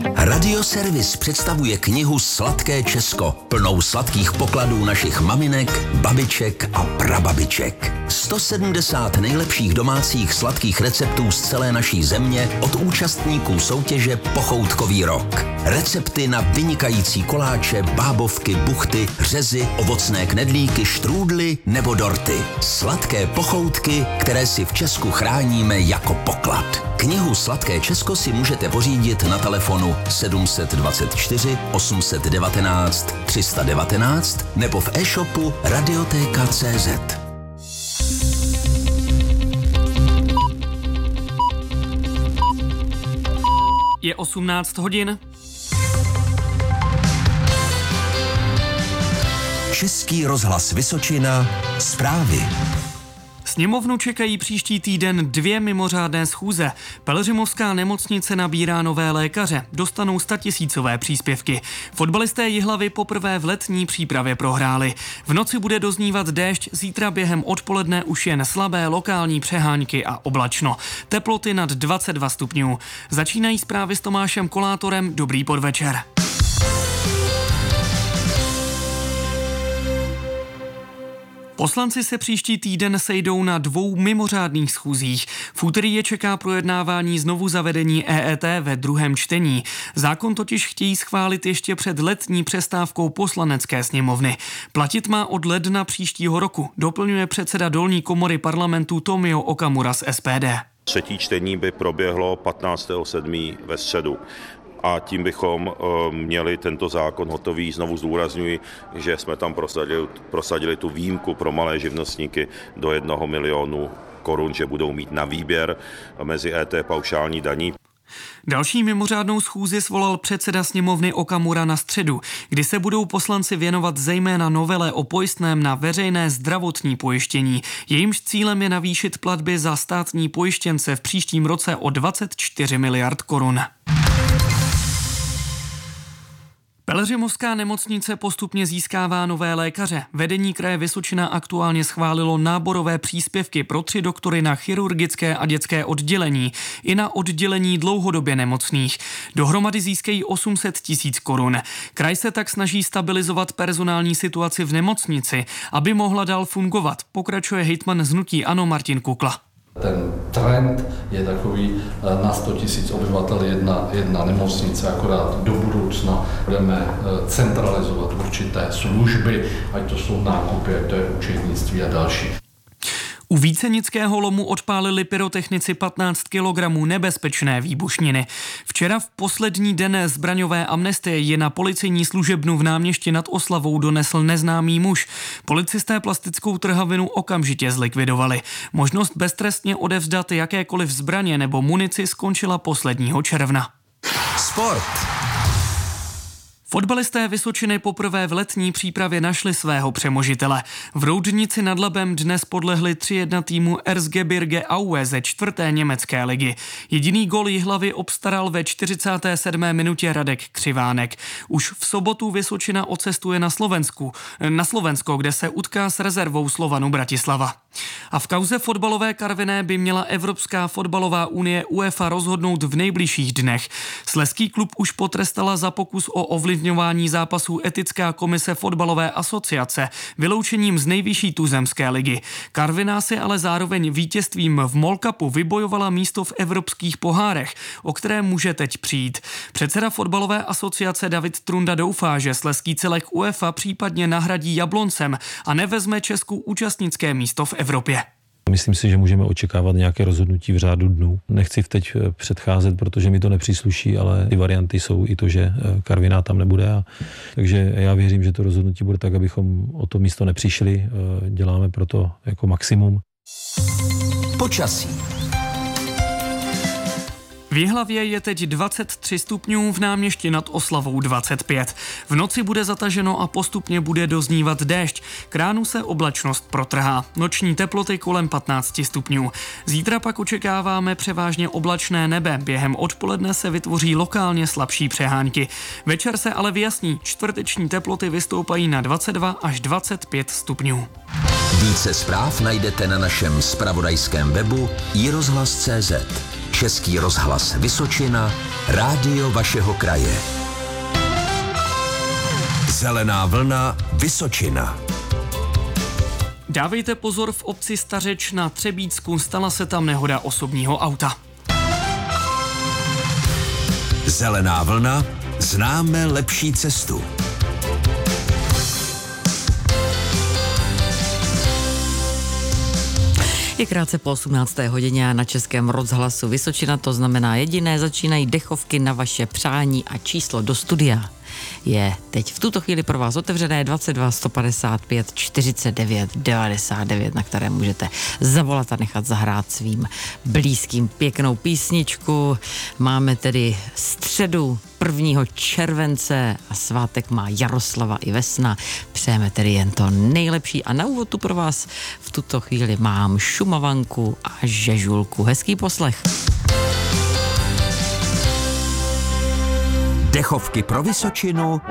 Radioservis představuje knihu Sladké Česko, plnou sladkých pokladů našich maminek, babiček a prababiček. 170 nejlepších domácích sladkých receptů z celé naší země od účastníků soutěže Pochoutkový rok. Recepty na vynikající koláče, bábovky, buchty, řezy, ovocné knedlíky, štrůdly nebo dorty. Sladké pochoutky, které si v Česku chráníme jako poklad. Knihu Sladké Česko si můžete pořídit na telefonu 724 819 319 nebo v e-shopu Radioteka.cz. Je 18 hodin. Český rozhlas Vysočina, zprávy. Sněmovnu čekají příští týden 2 mimořádné schůze. Pelhřimovská nemocnice nabírá nové lékaře, dostanou 100 000 příspěvky. Fotbalisté Jihlavy poprvé v letní přípravě prohráli. V noci bude doznívat déšť, zítra během odpoledne už jen slabé lokální přehánky a oblačno. Teploty nad 22 stupňů. Začínají zprávy s Tomášem Kolátorem. Dobrý podvečer. Poslanci se příští týden sejdou na 2 mimořádných schůzích. V úterý je čeká projednávání znovu zavedení EET ve druhém čtení. Zákon totiž chtějí schválit ještě před letní přestávkou Poslanecké sněmovny. Platit má od ledna příštího roku, doplňuje předseda dolní komory parlamentu Tomio Okamura z SPD. Třetí čtení by proběhlo 15.7. ve středu. A tím bychom měli tento zákon hotový. Znovu zdůrazňuji, že jsme tam prosadili tu výjimku pro malé živnostníky do 1 milionu korun, že budou mít na výběr mezi EET paušální daní. Další mimořádnou schůzi svolal předseda sněmovny Okamura na středu, kdy se budou poslanci věnovat zejména novele o pojistném na veřejné zdravotní pojištění. Jejímž cílem je navýšit platby za státní pojištěnce v příštím roce o 24 miliard korun. Pelhřimovská nemocnice postupně získává nové lékaře. Vedení kraje Vysočina aktuálně schválilo náborové příspěvky pro 3 doktory na chirurgické a dětské oddělení i na oddělení dlouhodobě nemocných. Dohromady získají 800 000 korun. Kraj se tak snaží stabilizovat personální situaci v nemocnici, aby mohla dál fungovat, pokračuje hejtman z hnutí ANO Martin Kukla. Ten trend je takový na 100 000 obyvatel jedna nemocnice, akorát do budoucna budeme centralizovat určité služby, ať to jsou nákupy, ať to je účetnictví a další. U Vícenického lomu odpálili pyrotechnici 15 kilogramů nebezpečné výbušniny. Včera v poslední den zbraňové amnestie je na policejní služebnu v Náměšti nad Oslavou donesl neznámý muž. Policisté plastickou trhavinu okamžitě zlikvidovali. Možnost beztrestně odevzdat jakékoliv zbraně nebo munici skončila posledního června. Sport. Fotbalisté Vysočiny poprvé v letní přípravě našli svého přemožitele. V Roudnici nad Labem dnes podlehli 3-1 týmu Erzgebirge Aue ze 4. německé ligy. Jediný gol Jihlavy obstaral ve 47. minutě Radek Křivánek. Už v sobotu Vysočina odcestuje na Slovensko, kde se utká s rezervou Slovanu Bratislava. A v kauze fotbalové Karviné by měla Evropská fotbalová unie UEFA rozhodnout v nejbližších dnech. Slezský klub už potrestala za pokus o ovlivňování zápasů etická komise fotbalové asociace vyloučením z nejvyšší tuzemské ligy. Karviná si ale zároveň vítězstvím v MOL Cupu vybojovala místo v evropských pohárech, o které může teď přijít. Předseda fotbalové asociace David Trunda doufá, že slezský celek UEFA případně nahradí Jabloncem a nevezme Česku účastnické místo v Evropě. Myslím si, že můžeme očekávat nějaké rozhodnutí v řádu dnů. Nechci teď předcházet, protože mi to nepřísluší, ale ty varianty jsou i to, že Karviná tam nebude. Takže já věřím, že to rozhodnutí bude tak, abychom o to místo nepřišli. Děláme proto jako maximum. Počasí. V Jihlavě je teď 23 stupňů, v Náměšti nad Oslavou 25. V noci bude zataženo a postupně bude doznívat déšť. K ránu se oblačnost protrhá. Noční teploty kolem 15 stupňů. Zítra pak očekáváme převážně oblačné nebe. Během odpoledne se vytvoří lokálně slabší přehánky. Večer se ale vyjasní. Čtvrteční teploty vystoupají na 22 až 25 stupňů. Více zpráv najdete na našem zpravodajském webu iRozhlas.cz. Český rozhlas Vysočina, rádio vašeho kraje. Zelená vlna Vysočina. Dávejte pozor, v obci Stařeč na Třebícku, stala se tam nehoda osobního auta. Zelená vlna, známe lepší cestu. Je krátce po 18. hodině a na Českém rozhlasu Vysočina, to znamená jediné, začínají dechovky na vaše přání a číslo do studia je teď v tuto chvíli pro vás otevřené 22 155 49 99, na které můžete zavolat a nechat zahrát svým blízkým pěknou písničku. Máme tedy středu 1. července a svátek má Jaroslava i Vesna. Přejeme tedy jen to nejlepší a na úvod tu pro vás v tuto chvíli mám Šumavanku a Žežulku. Hezký poslech. Dechovky pro Vysočinu